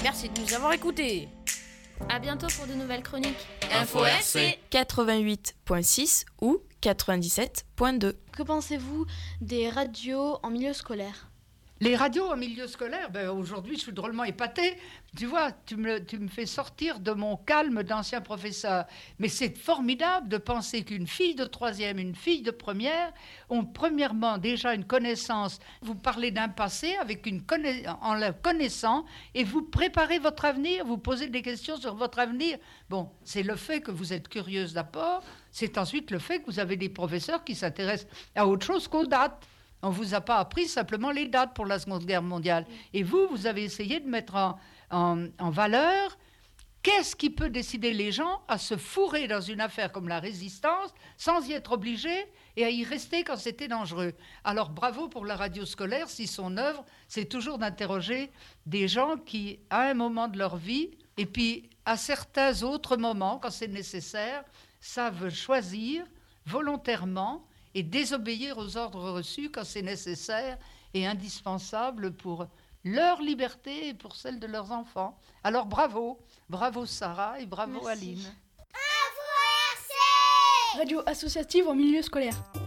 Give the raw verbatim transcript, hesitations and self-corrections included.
Merci de nous avoir écoutés. À bientôt pour de nouvelles chroniques. Info R C quatre-vingt-huit virgule six ou quatre-vingt-dix-sept virgule deux. Que pensez-vous des radios en milieu scolaire ? Les radios en milieu scolaire, ben aujourd'hui je suis drôlement épatée. Tu vois, tu me, tu me fais sortir de mon calme d'ancien professeur. Mais c'est formidable de penser qu'une fille de troisième, une fille de première ont premièrement déjà une connaissance. Vous parlez d'un passé avec une conna- en le connaissant et vous préparez votre avenir, vous posez des questions sur votre avenir. Bon, c'est le fait que vous êtes curieuse d'abord, c'est ensuite le fait que vous avez des professeurs qui s'intéressent à autre chose qu'aux dates. On ne vous a pas appris simplement les dates pour la Seconde Guerre mondiale. Et vous, vous avez essayé de mettre en, en, en valeur qu'est-ce qui peut décider les gens à se fourrer dans une affaire comme la résistance sans y être obligés et à y rester quand c'était dangereux. Alors bravo pour la radio scolaire si son œuvre, c'est toujours d'interroger des gens qui, à un moment de leur vie, et puis à certains autres moments, quand c'est nécessaire, savent choisir volontairement et désobéir aux ordres reçus quand c'est nécessaire et indispensable pour leur liberté et pour celle de leurs enfants. Alors bravo, bravo Sarah et bravo Merci. Aline. Info R C Radio associative en milieu scolaire.